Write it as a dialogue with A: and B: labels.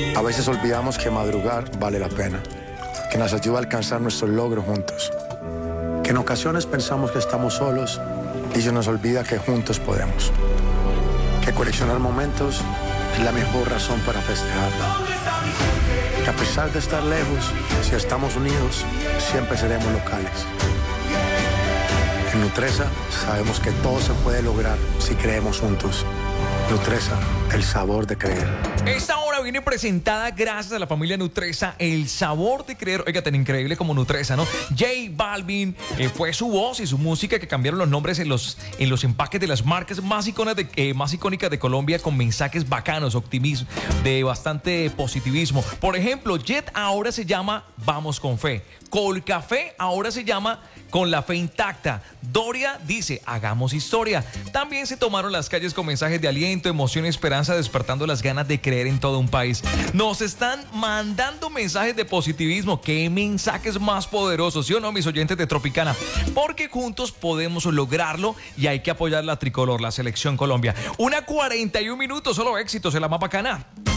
A: A veces olvidamos que madrugar vale la pena, que nos ayuda a alcanzar nuestros logros juntos, que en ocasiones pensamos que estamos solos y se nos olvida que juntos podemos, que coleccionar momentos es la mejor razón para festejar, que a pesar de estar lejos, si estamos unidos, siempre seremos locales. En Nutresa sabemos que todo se puede lograr si creemos juntos. Nutresa, el sabor de creer.
B: Esta hora viene presentada gracias a la familia Nutresa, el sabor de creer. Oiga, tan increíble como Nutresa, ¿no? J Balvin, fue su voz y su música que cambiaron los nombres en los empaques de las marcas más icónicas de Colombia, con mensajes bacanos, optimismo, de bastante positivismo. Por ejemplo, Jet ahora se llama Vamos con Fe. Colcafé ahora se llama Con la Fe Intacta. Doria dice, hagamos historia. También se tomaron las calles con mensajes de aliento, emoción y esperanza, despertando las ganas de creer en todo un país. Nos están mandando mensajes de positivismo. ¿Qué mensajes más poderosos, sí o no, mis oyentes de Tropicana? Porque juntos podemos lograrlo y hay que apoyar la tricolor, la selección Colombia. 1:41, solo éxitos en la más bacana.